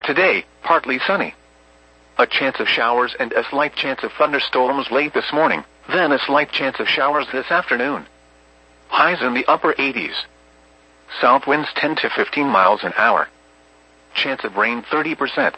today, partly sunny. A chance of showers and a slight chance of thunderstorms late this morning, then a slight chance of showers this afternoon. Highs in the upper 80s. South winds 10 to 15 miles an hour. Chance of rain 30%.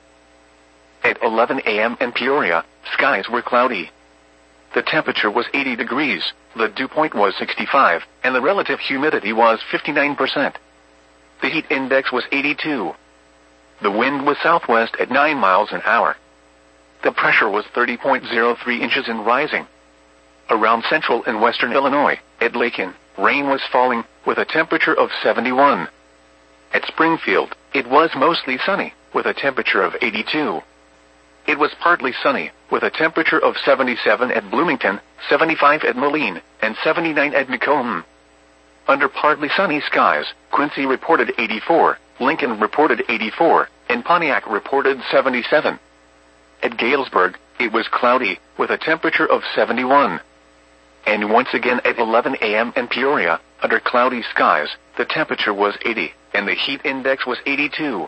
At 11 a.m. in Peoria, skies were cloudy. The temperature was 80 degrees, the dew point was 65, and the relative humidity was 59%. The heat index was 82. The wind was southwest at 9 miles an hour. The pressure was 30.03 inches and rising. Around central and western Illinois, at Lakin, rain was falling, with a temperature of 71. At Springfield, it was mostly sunny, with a temperature of 82. It was partly sunny, with a temperature of 77 at Bloomington, 75 at Moline, and 79 at Macomb. Under partly sunny skies, Quincy reported 84, Lincoln reported 84, and Pontiac reported 77. At Galesburg, it was cloudy, with a temperature of 71. And once again at 11 a.m. in Peoria, under cloudy skies, the temperature was 80, and the heat index was 82.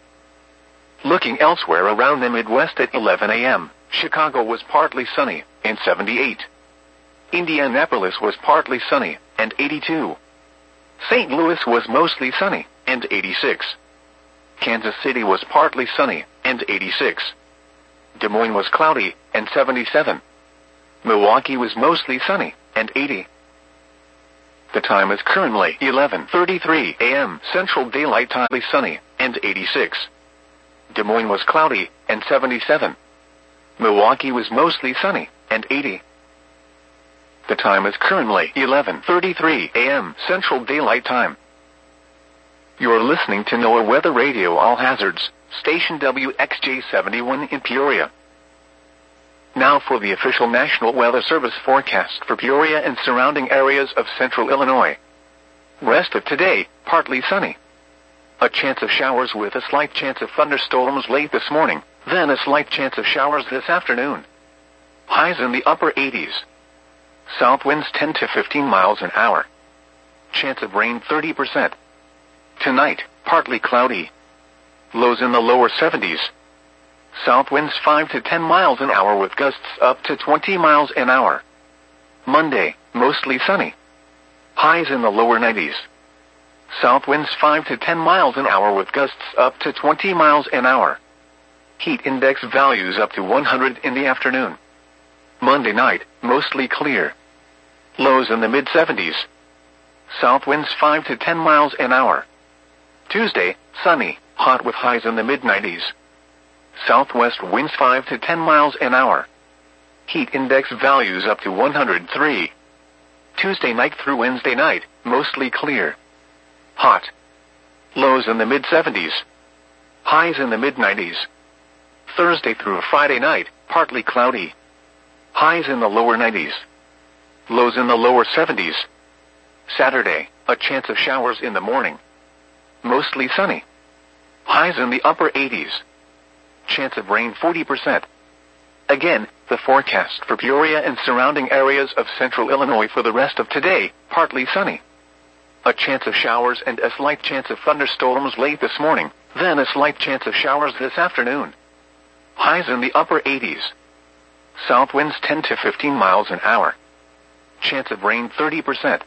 Looking elsewhere around the Midwest at 11 a.m., Chicago was partly sunny, and 78. Indianapolis was partly sunny, and 82. St. Louis was mostly sunny, and 86. Kansas City was partly sunny, and 86. Des Moines was cloudy, and 77. Milwaukee was mostly sunny, and 80. The time is currently 11:33 a.m. Central Daylight Time, sunny, and 86. Des Moines was cloudy, and 77. Milwaukee was mostly sunny, and 80. The time is currently 11:33 a.m. Central Daylight Time. You're listening to NOAA Weather Radio All Hazards, station WXJ71 in Peoria. Now for the official National Weather Service forecast for Peoria and surrounding areas of central Illinois. Rest of today, partly sunny. A chance of showers with a slight chance of thunderstorms late this morning, then a slight chance of showers this afternoon. Highs in the upper 80s. South winds 10 to 15 miles an hour. Chance of rain 30%. Tonight, partly cloudy. Lows in the lower 70s. South winds 5 to 10 miles an hour with gusts up to 20 miles an hour. Monday, mostly sunny. Highs in the lower 90s. South winds 5 to 10 miles an hour with gusts up to 20 miles an hour. Heat index values up to 100 in the afternoon. Monday night, mostly clear. Lows in the mid-70s. South winds 5 to 10 miles an hour. Tuesday, sunny, hot with highs in the mid-90s. Southwest winds 5 to 10 miles an hour. Heat index values up to 103. Tuesday night through Wednesday night, mostly clear. Hot. Lows in the mid-70s. Highs in the mid-90s. Thursday through Friday night, partly cloudy. Highs in the lower 90s. Lows in the lower 70s. Saturday, a chance of showers in the morning. Mostly sunny. Highs in the upper 80s. Chance of rain 40%. Again, the forecast for Peoria and surrounding areas of central Illinois for the rest of today, partly sunny. A chance of showers and a slight chance of thunderstorms late this morning, then a slight chance of showers this afternoon. Highs in the upper 80s. South winds 10 to 15 miles an hour. Chance of rain 30%.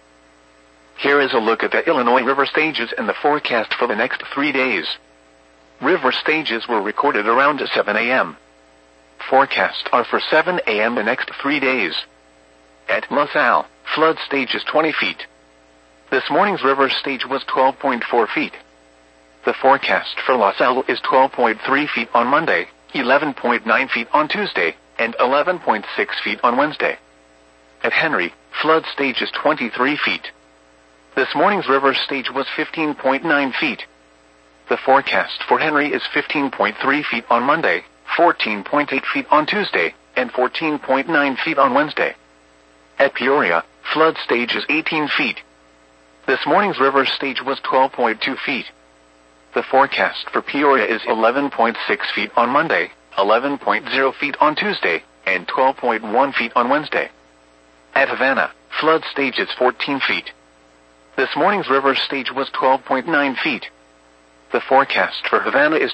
Here is a look at the Illinois river stages and the forecast for the next 3 days. River stages were recorded around 7 a.m. Forecasts are for 7 a.m. the next 3 days. At LaSalle, flood stage is 20 feet. This morning's river stage was 12.4 feet. The forecast for LaSalle is 12.3 feet on Monday, 11.9 feet on Tuesday, and 11.6 feet on Wednesday. At Henry, flood stage is 23 feet. This morning's river stage was 15.9 feet. The forecast for Henry is 15.3 feet on Monday, 14.8 feet on Tuesday, and 14.9 feet on Wednesday. At Peoria, flood stage is 18 feet. This morning's river stage was 12.2 feet. The forecast for Peoria is 11.6 feet on Monday, 11.0 feet on Tuesday, and 12.1 feet on Wednesday. At Havana, flood stage is 14 feet. This morning's river stage was 12.9 feet. The forecast for Havana is